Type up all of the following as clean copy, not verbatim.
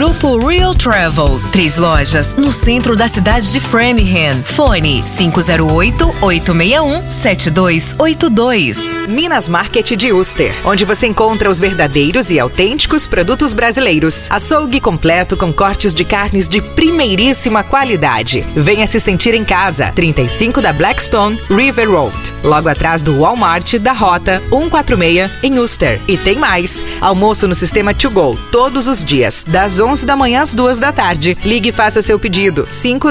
Grupo Real Travel, 3 lojas no centro da cidade de Framingham. Fone 508-861-7282. Minas Market de Uster, onde você encontra os verdadeiros e autênticos produtos brasileiros. Açougue completo com cortes de carnes de primeiríssima qualidade. Venha se sentir em casa. 35 da Blackstone River Road, logo atrás do Walmart da Rota 146 em Uster. E tem mais, almoço no sistema To Go, todos os dias, das 11 da manhã às 2 da tarde. Ligue e faça seu pedido,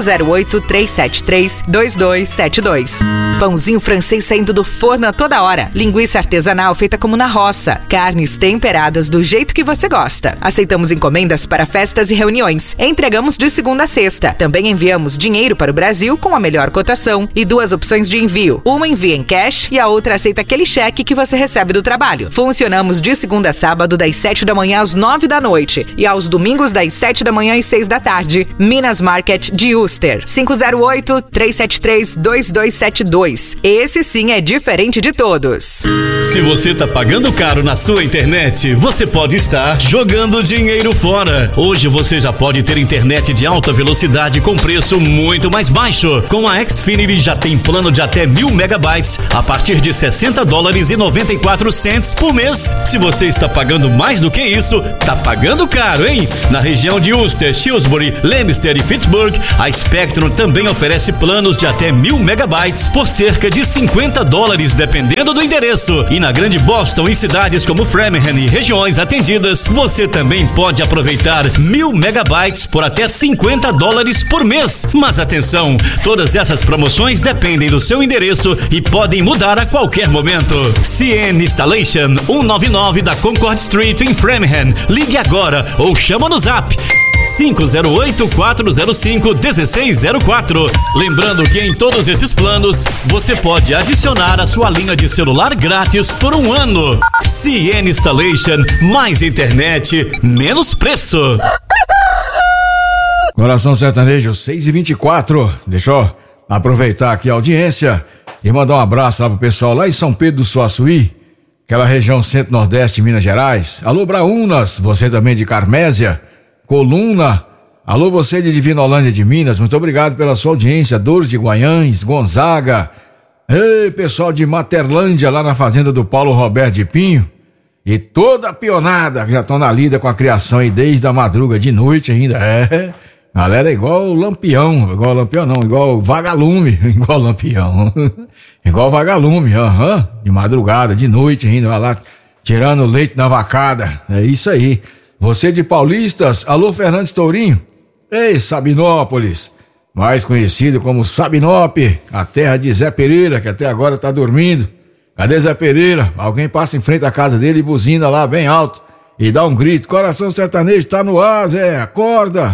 508-373-2272. Pãozinho francês saindo do forno a toda hora. Linguiça artesanal feita como na roça. Carnes temperadas do jeito que você gosta. Aceitamos encomendas para festas e reuniões. Entregamos de segunda a sexta. Também enviamos dinheiro para o Brasil com a melhor cotação e 2 opções de envio. Uma envia em cash e a outra aceita aquele cheque que você recebe do trabalho. Funcionamos de segunda a sábado das 7 da manhã às 9 da noite e aos domingos das 7 da manhã às 6 da tarde. Minas Market de Uster, 508-373-2272. Esse sim é diferente de todos. Se você tá pagando caro na sua internet, você pode estar jogando dinheiro fora. Hoje você já pode ter internet de alta velocidade com preço muito mais baixo. Com a Xfinity já tem plano de até 1000 megabytes a partir de $60,94 por mês. Se você está pagando mais do que isso, tá pagando caro, hein? Na região de Worcester, Shrewsbury, Leominster e Pittsburgh, a Spectrum também oferece planos de até 1000 megabytes por cerca de $50, dependendo do endereço. E na Grande Boston e cidades como Framingham e regiões atendidas, você também pode aproveitar 1000 megabytes por até $50 por mês. Mas atenção, todas essas promoções dependem do seu endereço e podem mudar a qualquer momento. CN Installation, 199 da Concord Street em Framingham. Ligue agora ou chama no Zap 508-405-1604. Lembrando que em todos esses planos você pode adicionar a sua linha de celular grátis por 1 ano. CN Installation, mais internet, menos preço. Coração Sertanejo 6h24. Deixa eu aproveitar aqui a audiência e mandar um abraço lá pro pessoal lá em São Pedro do Suaçuí, aquela região centro-nordeste de Minas Gerais. Alô, Braunas, você também de Carmésia, Coluna. Alô, você de Divinolândia de Minas, muito obrigado pela sua audiência. Dores de Guanhães, Gonzaga. Ei, pessoal de Materlândia, lá na fazenda do Paulo Roberto de Pinho. E toda a pionada que já estão na lida com a criação aí desde a madruga, de noite ainda. Galera, igual Lampião, igual Vagalume, igual Lampião. Igual Vagalume, de madrugada, de noite ainda, vai lá tirando o leite da vacada. É isso aí. Você de Paulistas, alô Fernandes Tourinho. Ei, Sabinópolis, mais conhecido como Sabinop, a terra de Zé Pereira, que até agora tá dormindo. Cadê Zé Pereira? Alguém passa em frente à casa dele e buzina lá bem alto e dá um grito: Coração Sertanejo tá no ar, Zé, acorda.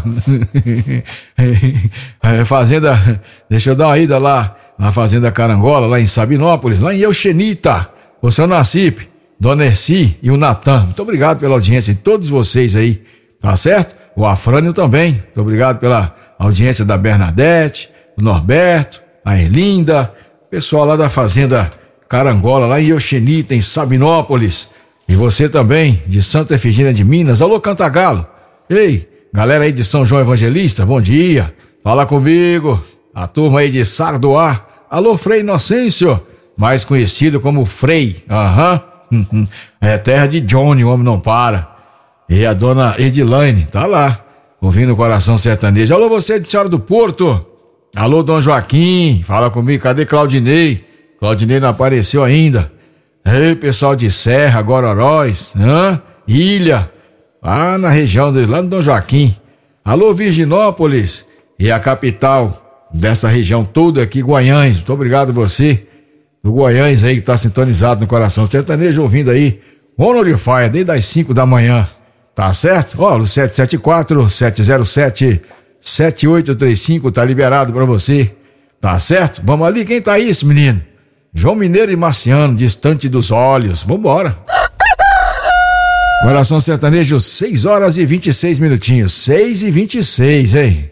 Fazenda, deixa eu dar uma ida lá na Fazenda Carangola, lá em Sabinópolis, lá em Euxenita, o seu Nacipe, Dona Erci e o Natan. Muito obrigado pela audiência de todos vocês aí, tá certo? O Afrânio também, muito obrigado pela audiência da Bernadette, do Norberto, a Erlinda, pessoal lá da Fazenda Carangola, lá em Euxenita, em Sabinópolis. E você também, de Santa Efigênia de Minas. Alô, Cantagalo. Ei, galera aí de São João Evangelista, bom dia. Fala comigo. A turma aí de Sardoá. Alô, Frei Inocêncio, mais conhecido como Frei. É terra de Johnny, o homem não para. E a dona Edilane tá lá, ouvindo o Coração Sertanejo. Alô, você de Senhora do Porto. Alô, Dom Joaquim. Fala comigo, cadê Claudinei? Claudinei não apareceu ainda. Ei, pessoal de Serra, Gororóis, Ilha, lá na região lá do Dom Joaquim. Alô, Virginópolis, e a capital dessa região toda aqui, Guanhães. Muito obrigado a você do Guanhães aí que tá sintonizado no Coração Sertanejo, ouvindo aí Ronald Faia desde as 5 da manhã, tá certo? Ó, no 774-707-7835 tá liberado pra você, tá certo? Vamos ali, quem tá aí, esse menino? João Mineiro e Marciano, distante dos olhos. Vambora. Coração Sertanejo, 6 horas e 26 minutinhos. 6h26, hein?